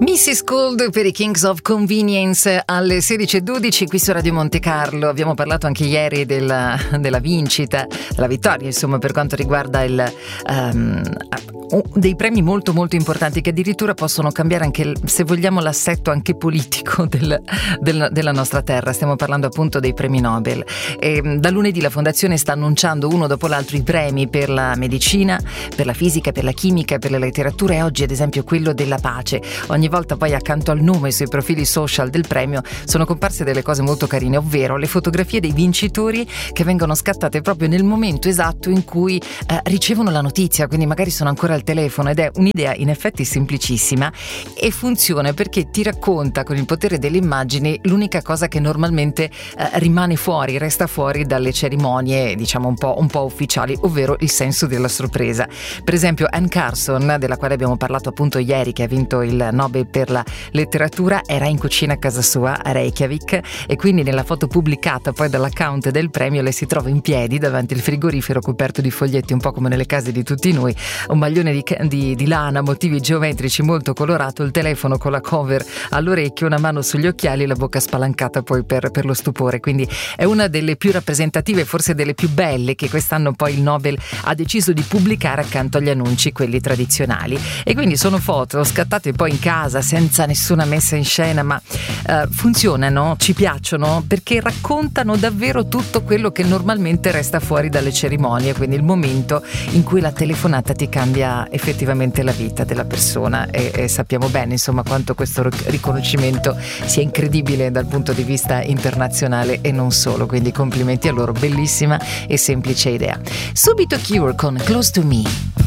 Mrs. Gold per i Kings of Convenience alle 16:12 qui su Radio Monte Carlo. Abbiamo parlato anche ieri della vincita, della vittoria, insomma, per quanto riguarda dei premi molto molto importanti che addirittura possono cambiare anche, se vogliamo, l'assetto anche politico della nostra terra. Stiamo parlando appunto dei premi Nobel. Da lunedì la Fondazione sta annunciando uno dopo l'altro i premi per la medicina, per la fisica, per la chimica, per la letteratura, e oggi ad esempio quello della pace. Ogni volta poi accanto al nome sui profili social del premio sono comparse delle cose molto carine, ovvero le fotografie dei vincitori che vengono scattate proprio nel momento esatto in cui ricevono la notizia, quindi magari sono ancora al telefono, ed è un'idea in effetti semplicissima e funziona perché ti racconta con il potere delle immagini l'unica cosa che normalmente rimane fuori, resta fuori dalle cerimonie, diciamo un po' ufficiali, ovvero il senso della sorpresa. Per esempio Anne Carson, della quale abbiamo parlato appunto ieri, che ha vinto il Nobel per la letteratura, era in cucina a casa sua a Reykjavik, e quindi nella foto pubblicata poi dall'account del premio lei si trova in piedi davanti al frigorifero coperto di foglietti, un po' come nelle case di tutti noi, un maglione di lana, motivi geometrici, molto colorato, il telefono con la cover all'orecchio, una mano sugli occhiali, la bocca spalancata poi per lo stupore. Quindi è una delle più rappresentative, forse delle più belle, che quest'anno poi il Nobel ha deciso di pubblicare accanto agli annunci, quelli tradizionali. E quindi sono foto scattate poi in casa senza nessuna messa in scena, ma funzionano, ci piacciono perché raccontano davvero tutto quello che normalmente resta fuori dalle cerimonie, quindi il momento in cui la telefonata ti cambia effettivamente la vita della persona, e sappiamo bene insomma quanto questo riconoscimento sia incredibile dal punto di vista internazionale e non solo, quindi complimenti a loro, bellissima e semplice idea. Subito Cure con Close to Me.